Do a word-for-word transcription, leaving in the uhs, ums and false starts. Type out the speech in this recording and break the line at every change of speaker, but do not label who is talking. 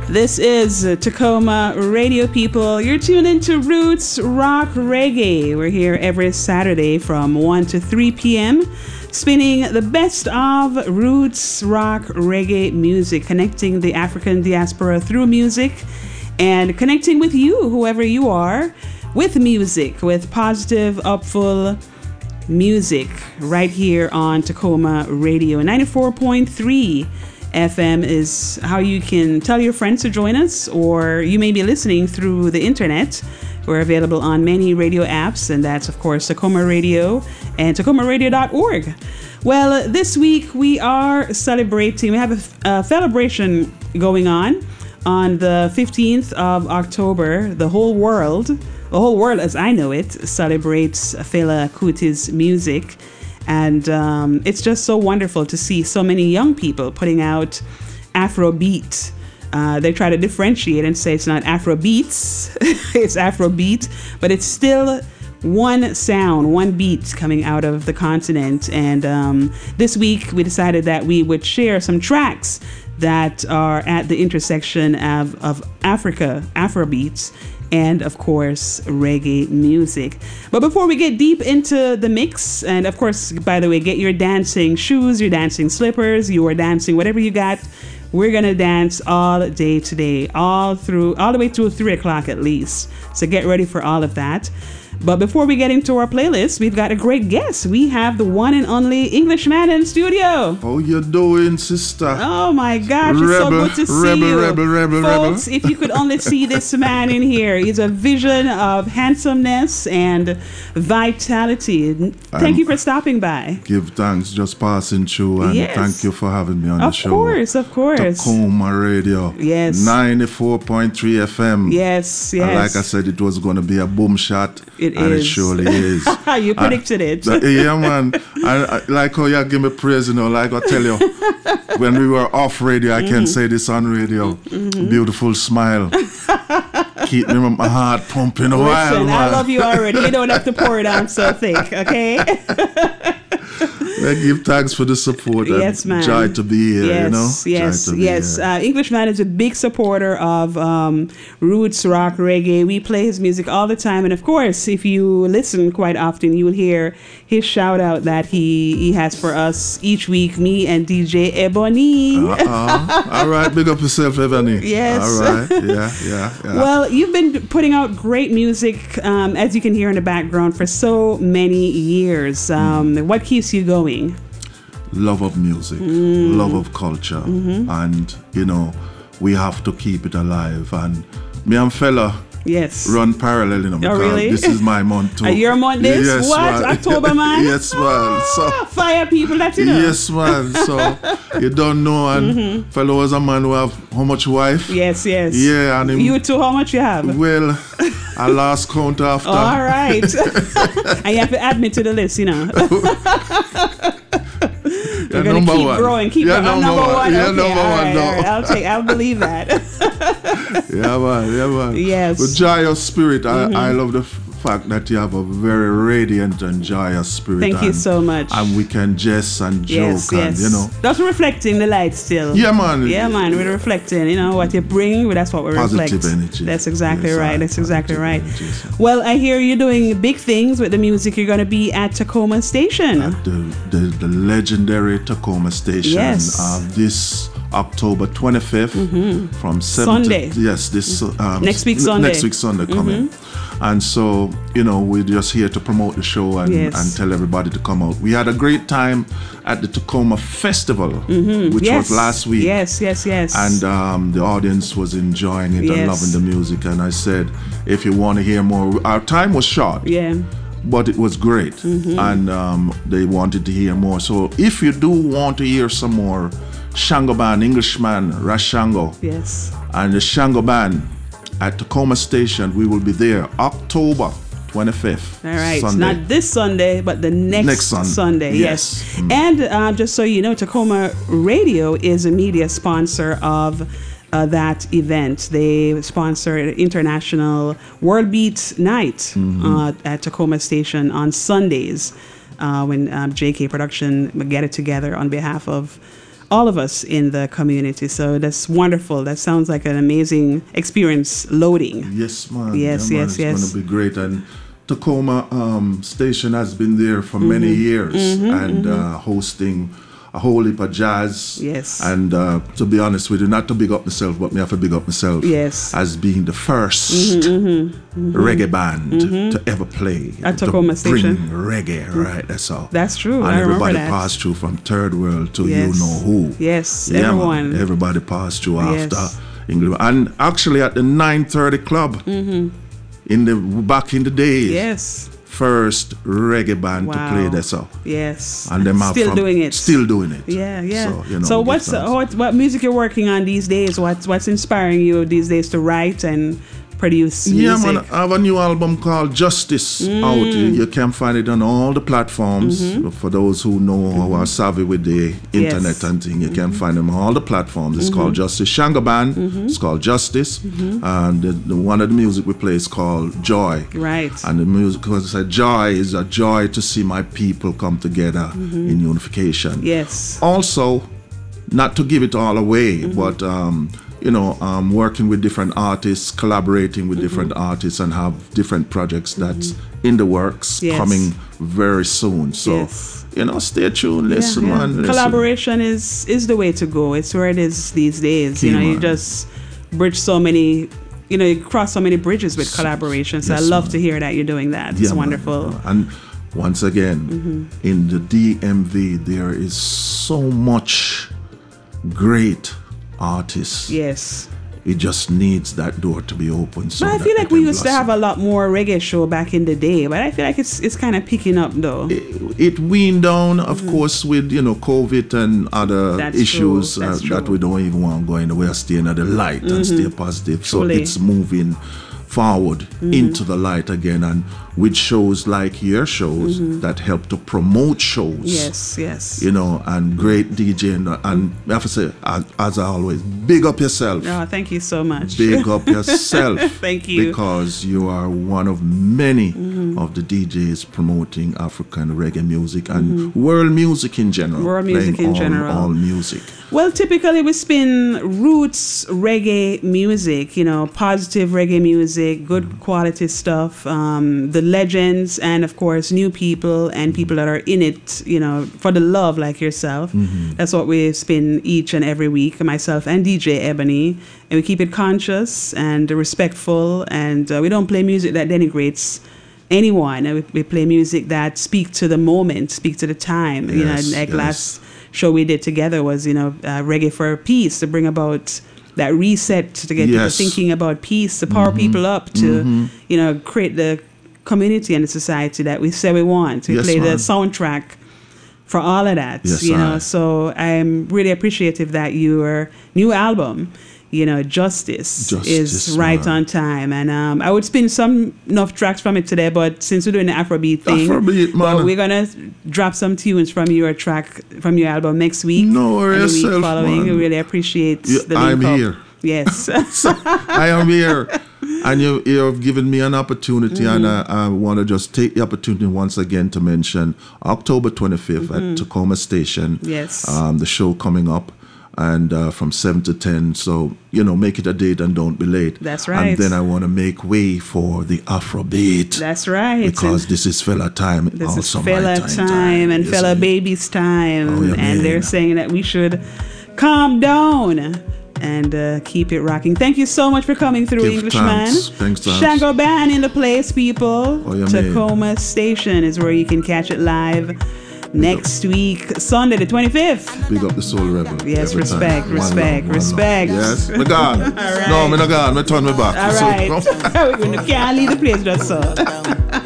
This is Tacoma Radio People. You're tuned into Roots Rock Reggae. We're here every Saturday from one to three p.m. spinning the best of roots rock reggae music, connecting the African diaspora through music and connecting with you, whoever you are, with music, with positive, upful music right here on Tacoma Radio. ninety-four point three F M is how you can tell your friends to join us, or you may be listening through the internet. We're available on many radio apps, and that's, of course, Tacoma Radio and Tacoma Radio dot org. Well, this week we are celebrating, we have a, a celebration going on on the fifteenth of October. The whole world, the whole world as I know it, celebrates Fela Kuti's music. And um, it's just so wonderful to see so many young people putting out Afrobeat. Uh, they try to differentiate and say it's not Afrobeats, it's Afrobeat, but it's still one sound, one beat coming out of the continent. And um, this week we decided that we would share some tracks that are at the intersection of, of Africa, Afrobeats, and of course reggae music. But before we get deep into the mix, and of course, by the way, get your dancing shoes, your dancing slippers, your dancing whatever you got. We're gonna dance all day today, all through all the way through three o'clock at least, so get ready for all of that. But before we get into our playlist, we've got a great guest. We have the one and only Englishman in studio.
How you doing, sister?
Oh my gosh, it's so good to see
rebel,
you.
Rebel, rebel,
Folks,
rebel.
if you could only see this man in here. He's a vision of handsomeness and vitality. Thank um, you for stopping by.
Give thanks, just passing through, and
yes.
Thank you for having me on
of
the show.
Of course, of course.
Tacoma Radio.
Yes.
ninety-four point three F M.
Yes, yes.
And like I said, it was going to be a boom shot.
It
and
is.
It surely is.
You predicted
I,
it.
Yeah, man. I, I, like how you give me praise, you know, like I tell you, when we were off radio, I mm-hmm. can say this on radio. Mm-hmm. Beautiful smile. Keep me my heart pumping a
Listen,
while, man.
I love you already. You don't have to pour it on so thick, okay?
I give thanks for the support.
Yes, man.
Joy to be here,
yes,
you know?
Yes,
Joy to
yes.
Be here.
Uh, Englishman is a big supporter of um, roots rock reggae. We play his music all the time. And of course, if you listen quite often, you will hear his shout out that he, he has for us each week, me and D J Ebony.
Uh-uh. All right, big up yourself, Ebony.
Yes.
All right, yeah, yeah, yeah.
Well, you've been putting out great music, um, as you can hear in the background, for so many years. Um, mm. What keeps you going?
Love of music, mm. love of culture, mm-hmm. and you know we have to keep it alive. And me and Fela,
yes,
run parallel, you know.
Oh, really?
This is my month too.
Are your month this?
Yes,
what?
man.
October, man?
Yes, man. So
ah, fire people, that's it.
Yes, man. So you don't know, and mm-hmm. Fela was a man who have how much wife?
Yes, yes.
Yeah, and him,
you too. How much you have?
Well, I lost count after.
All right, and you have to add me to the list, you know. You're
yeah,
gonna keep
one.
growing, keep
yeah,
growing.
Number,
number one.
Yeah,
okay,
number
all right,
one. No.
All right. I'll take. I'll believe that.
Yeah, man. Yeah, man.
Yes.
But joyous spirit.
Mm-hmm.
I, I love the f- fact that you have a very radiant and joyous spirit.
Thank
and,
you so much.
And we can jest and joke,
yes,
and
yes.
you know.
That's reflecting the light still.
Yeah, man.
Yeah, man. We're reflecting. You know what you bring. That's what we reflect.
Positive energy.
That's exactly
yes,
right. That's exactly right.
Energy, so.
Well, I hear you're doing big things with the music. You're going to be at Tacoma Station.
At the, the the legendary Tacoma Station.
Yes.
Uh, this October twenty-fifth
mm-hmm.
from seven
Sunday.
To, yes, this um,
next week Sunday.
Next week Sunday coming.
Mm-hmm.
And so, you know, we're just here to promote the show and,
yes.
and tell everybody to come out. We had a great time at the Tacoma Festival,
mm-hmm.
which
yes.
was last week.
Yes, yes, yes.
And um, the audience was enjoying it
yes.
and loving the music. And I said, if you want to hear more, our time was short.
Yeah.
But it was great. Mm-hmm. And um, they wanted to hear more. So if you do want to hear some more Shango Band, Englishman, Rashango,
yes.
and the Shango Band at Tacoma Station, we will be there October twenty-fifth.
All right.
Sunday.
Not this Sunday, but the next,
next sun-
Sunday.
Yes.
yes.
Mm.
And uh, just so you know, Tacoma Radio is a media sponsor of uh, that event. They sponsor International World Beat Night mm-hmm. uh, at Tacoma Station on Sundays uh, when um, J K Production get it together on behalf of all of us in the community. So that's wonderful. That sounds like an amazing experience loading.
Yes, man.
Yes,
yeah, man.
yes,
it's
yes.
It's going to be great. And Tacoma um, Station has been there for mm-hmm. many years mm-hmm, and mm-hmm. Uh, hosting a whole heap of jazz.
Yes.
And uh, to be honest with you, not to big up myself, but me have to big up myself.
Yes.
As being the first mm-hmm, mm-hmm, reggae band mm-hmm. to ever play.
At Tacoma
to
Station.
Bring reggae, right? That's all.
That's true.
And
I
everybody
remember that.
passed through from Third World to
yes.
you know who.
Yes,
yeah,
everyone.
Man, everybody passed through
yes.
after England. And actually at the nine thirty Club, mm-hmm. in the back in the days.
Yes.
First reggae band
wow.
to play that song.
Yes.
And them
still
from,
doing it.
Still doing it.
Yeah, yeah.
So, you know,
so what's uh, what, what music you're working on these days? What's what's inspiring you these days to write and produce music?
Yeah, man, I have a new album called Justice mm. out. You, you can find it on all the platforms. Mm-hmm. For those who know mm-hmm. who are savvy with the internet yes. and thing, you mm-hmm. can find them on all the platforms. It's mm-hmm. called Justice. Shanga Band. Mm-hmm. It's called Justice. Mm-hmm. And the, the, one of the music we play is called Joy.
Right.
And the music, because I said, joy is a joy to see my people come together mm-hmm. in unification.
Yes.
Also, not to give it all away, mm-hmm. but um, you know, um, working with different artists, collaborating with mm-hmm. different artists, and have different projects that's mm-hmm. in the works
yes.
coming very soon. So, yes. you know, stay tuned, listen, yeah, yeah. man. Listen.
Collaboration is is the way to go. It's where it is these days. Key, you know, man. You just bridge so many. You know, you cross so many bridges with collaboration. So yes, I love man. to hear that you're doing that. It's yeah, wonderful.
Man. And once again, mm-hmm. in the D M V, there is so much great artists.
Yes.
It just needs that door to be open. So
but I feel like we used blossom. to have a lot more reggae show back in the day. But I feel like it's it's kind of picking up though.
It, it weaned down, of mm-hmm. course, with you know COVID and other
That's
issues
uh,
that we don't even want to go in the way of staying at the light mm-hmm. and stay positive. So
Truly.
it's moving forward mm-hmm. into the light again, and with shows like your shows mm-hmm. that help to promote shows.
Yes, yes.
You know, and great DJing, and I have to say, as, as I always, big up yourself.
Oh, thank you so much.
Big up yourself.
Thank you.
Because you are one of many
mm-hmm.
of the D Js promoting African reggae music and mm-hmm. world music in general.
World music in
all,
general.
All music.
Well, typically we spin roots reggae music, you know, positive reggae music, good quality stuff, um, the legends, and of course new people and people that are in it, you know, for the love like yourself. Mm-hmm. That's what we spin each and every week, myself and D J Ebony, and we keep it conscious and respectful, and uh, we don't play music that denigrates anyone. We, we play music that speak to the moment, speak to the time.
Yes,
you know, like
yes.
last show we did together was, you know, uh, Reggae for Peace, to bring about that reset, to get
yes.
people thinking about peace, to power mm-hmm. people up, to,
mm-hmm.
you know, create the community and the society that we say we want. We
yes,
play
man.
the soundtrack for all of that,
yes,
you know.
I.
So I'm really appreciative that your new album, you know, Justice,
Justice
is right
man.
on time. And um, I would spin some enough tracks from it today, but since we're doing the Afrobeat thing,
Afrobeat, man.
we're going to drop some tunes from your track, from your album next week.
No worry
and the week
yourself,
following.
man.
We really appreciate
you,
the
I'm
link up.
here.
Yes.
I am here. And you, you have given me an opportunity, mm-hmm. and I, I want to just take the opportunity once again to mention October twenty-fifth mm-hmm. at Tacoma Station.
Yes.
Um, the show coming up, and uh, from seven to ten. So, you know, make it a date and don't be late.
That's right.
And then I want to make way for the Afrobeat.
That's right.
Because
and
this is fella time.
This
also
is fella
my time,
time,
time
and fella
it?
baby's time.
Oh, yeah,
and they're saying that we should calm down and uh, keep it rocking. Thank you so much for coming through,
Give
Englishman.
Thanks. Thanks, thanks.
Shango Band in the place, people.
Oh, yeah,
Tacoma
man.
Station is where you can catch it live next week, Sunday the twenty-fifth.
Big up the Soul Rebel.
Yes,
every
respect,
time.
respect,
one
respect.
Love, one love. Yes, me gone.
All right.
No, me not gone. Me turn me back.
All right.
So,
We can't leave the place just so.